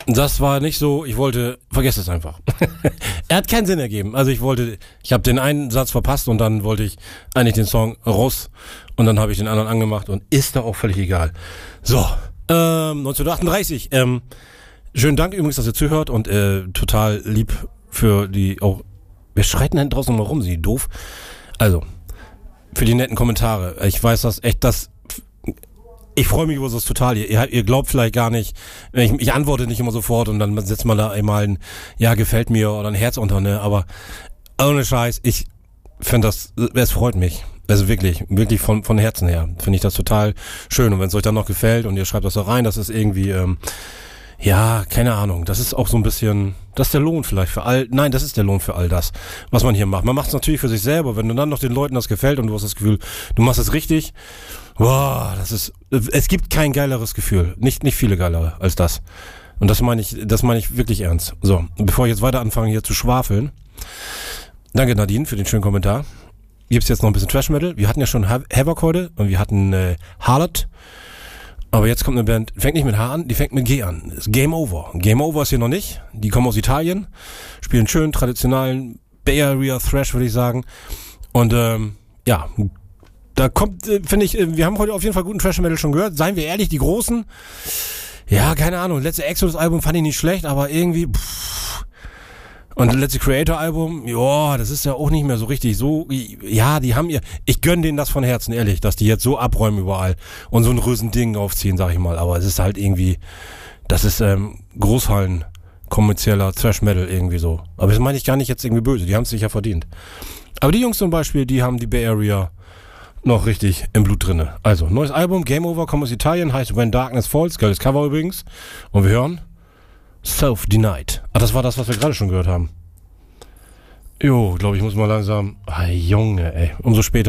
Das war nicht so, vergesst es einfach. Er hat keinen Sinn ergeben. Also ich habe den einen Satz verpasst und dann wollte ich eigentlich den Song raus und dann habe ich den anderen angemacht und ist da auch völlig egal. So, 1938. Schönen Dank übrigens, dass ihr zuhört und total lieb für die auch. Wer schreit denn draußen mal rum, sie doof? Also, für die netten Kommentare. Ich weiß ich freue mich über das total. Ihr glaubt vielleicht gar nicht, ich antworte nicht immer sofort und dann setzt man da einmal ein Ja, gefällt mir oder ein Herz unter, ne? Aber ohne Scheiß, ich finde es freut mich. Also wirklich von Herzen her finde ich das total schön. Und wenn es euch dann noch gefällt und ihr schreibt das da rein, das ist irgendwie, ja, keine Ahnung, das ist auch so ein bisschen, das ist der Lohn vielleicht das ist der Lohn für all das, was man hier macht. Man macht es natürlich für sich selber, wenn dann noch den Leuten das gefällt und du hast das Gefühl, du machst es richtig, boah, es gibt kein geileres Gefühl, nicht viele geilere als das. Und das meine ich wirklich ernst. So, bevor ich jetzt weiter anfange hier zu schwafeln, danke Nadine für den schönen Kommentar. Gibt's jetzt noch ein bisschen Trash Metal. Wir hatten ja schon Havoc heute und wir hatten Harlot. Aber jetzt kommt eine Band, fängt nicht mit H an, die fängt mit G an. Das ist Game Over. Game Over ist hier noch nicht. Die kommen aus Italien, spielen schön traditionalen Bay Area Thrash, würde ich sagen. Und ja, da kommt, finde ich, wir haben heute auf jeden Fall guten Thrash Metal schon gehört. Seien wir ehrlich, die Großen, ja, keine Ahnung. Das letzte Exodus-Album fand ich nicht schlecht, aber irgendwie, Und das letzte Creator-Album, ja, das ist ja auch nicht mehr so richtig so, ja, ich gönn denen das von Herzen, ehrlich, dass die jetzt so abräumen überall und so ein Riesending aufziehen, sag ich mal, aber es ist halt irgendwie, das ist Großhallen kommerzieller Thrash-Metal irgendwie so. Aber das meine ich gar nicht jetzt irgendwie böse, die haben es sich ja verdient. Aber die Jungs zum Beispiel, die haben die Bay Area noch richtig im Blut drinne. Also, neues Album, Game Over, kommt aus Italien, heißt When Darkness Falls, geiles Cover übrigens. Und wir hören Self-Denied. Ah, das war das, was wir gerade schon gehört haben. Jo, glaube ich, muss mal langsam. Ah, Junge, ey. Umso später.